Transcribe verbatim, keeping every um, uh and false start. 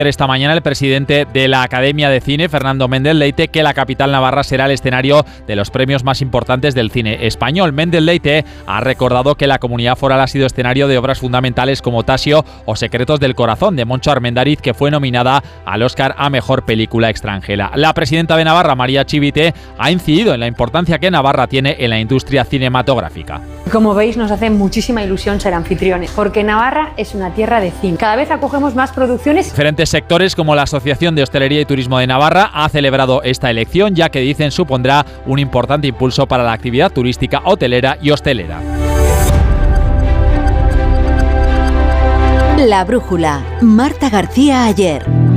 Esta mañana el presidente de la Academia de Cine, Fernando Méndez Leite, que la capital navarra será el escenario de los premios más importantes del cine español. Méndez Leite ha recordado que la comunidad foral ha sido escenario de obras fundamentales como Tasio o Secretos del Corazón, de Moncho Armendariz, que fue nominada al Oscar a Mejor Película Extranjera. La presidenta de Navarra, María Chivite, ha incidido en la importancia que Navarra tiene en la industria cinematográfica. Como veis, nos hace muchísima ilusión ser anfitriones, porque Navarra es una tierra de cine. Cada vez acogemos más producciones. Diferentes sectores como la Asociación de Hostelería y Turismo de Navarra ha celebrado esta elección, ya que dicen supondrá un importante impulso para la actividad turística, hotelera y hostelera. La brújula. Marta García Ayer.